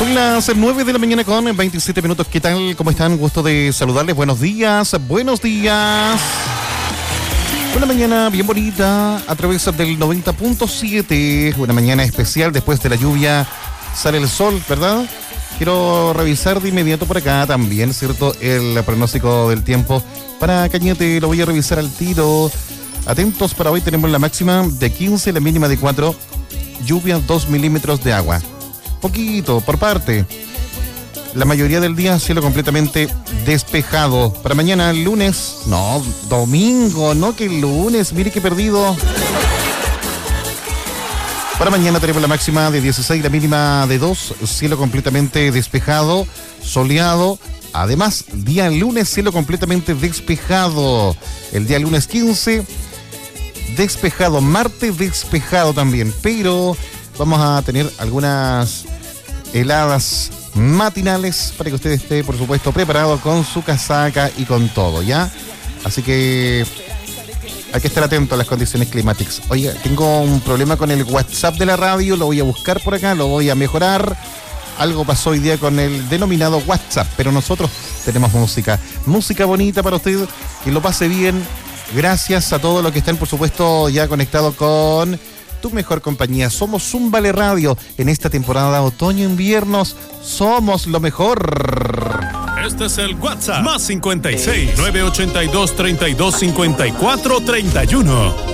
Son las 9 de la mañana con 27 minutos. ¿Qué tal? ¿Cómo están? Gusto de saludarles. Buenos días. Buenos días. Una mañana bien bonita a través del 90.7. Una mañana especial después de la lluvia. Sale el sol, ¿verdad? Quiero revisar de inmediato por acá también, ¿cierto? El pronóstico del tiempo para Cañete. Lo voy a revisar al tiro. Atentos, para hoy tenemos la máxima de 15, la mínima de 4. Lluvia 2 milímetros de agua. Poquito, por parte. La mayoría del día cielo completamente despejado. Para mañana, lunes, no, domingo, no que lunes, mire que perdido. Para mañana tenemos la máxima de 16, la mínima de 2, cielo completamente despejado, soleado. Además, día lunes, cielo completamente despejado. El día lunes 15, despejado. Martes, despejado también, pero vamos a tener algunas heladas matinales para que usted esté, por supuesto, preparado con su casaca y con todo, ¿ya? Así que hay que estar atento a las condiciones climáticas. Oye, tengo un problema con el WhatsApp de la radio, lo voy a buscar por acá, lo voy a mejorar. Algo pasó hoy día con el denominado WhatsApp, pero nosotros tenemos música bonita para usted, que lo pase bien. Gracias a todos los que están, por supuesto, ya conectados con tu mejor compañía. Somos Zumbale Radio. En esta temporada otoño-inviernos somos lo mejor. Este es el WhatsApp. +56 982 32 54 31.